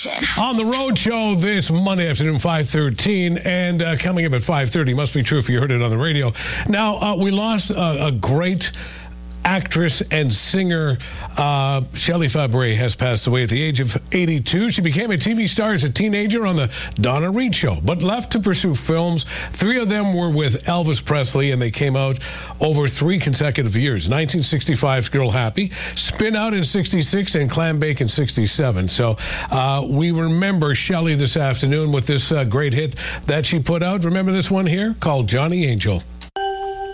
station. On the Road Show this Monday afternoon, 5:13, and coming up at 5:30, must be true if you heard it on the radio. Now, we lost a great actress and singer. Shelley Fabares has passed away at the age of 82. She became a TV star as a teenager on the Donna Reed Show, but left to pursue films. 3 of them were with Elvis Presley, and they came out over 3 consecutive years. 1965's Girl Happy, Spin Out in 66, and Clam Bake in 67. So we remember Shelley this afternoon with this great hit that she put out. Remember this one here called Johnny Angel.